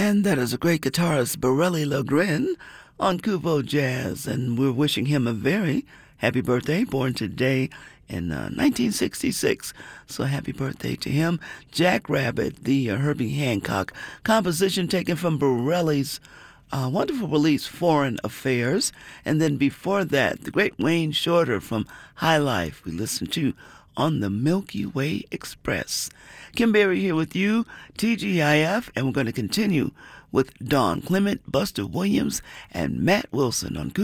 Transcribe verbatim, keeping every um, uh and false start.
And that is a great guitarist, Borelli Logren, on Kubo Jazz. And we're wishing him a very happy birthday, born today in uh, nineteen sixty-six. So happy birthday to him. Jack Rabbit, the uh, Herbie Hancock composition taken from Borelli's uh, wonderful release, Foreign Affairs. And then before that, the great Wayne Shorter from High Life, we listened to on the Milky Way Express. Kim Berry here with you, T G I F, and we're going to continue with Don Clement, Buster Williams, and Matt Wilson on Good.